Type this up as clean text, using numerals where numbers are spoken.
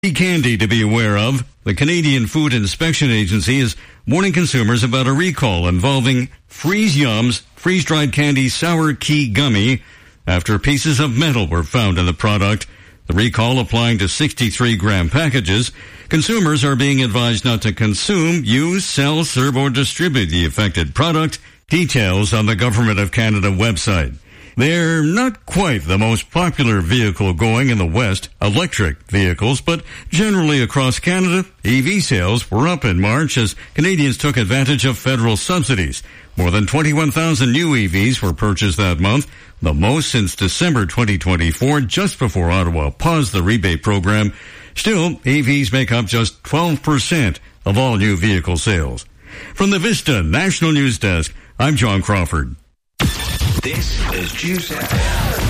Candy to be aware of. The Canadian Food Inspection Agency is warning consumers about a recall involving Freeze Yum's freeze-dried candy sour key gummy after pieces of metal were found in the product. The recall applying to 63-gram packages. Consumers are being advised not to consume, use, sell, serve, or distribute the affected product. Details on the Government of Canada website. They're not quite the most popular vehicle going in the West, electric vehicles, but generally across Canada, EV sales were up in March as Canadians took advantage of federal subsidies. More than 21,000 new EVs were purchased that month, the most since December 2024, just before Ottawa paused the rebate program. Still, EVs make up just 12% of all new vehicle sales. From the Vista National News Desk, I'm John Crawford. This is Juice FM.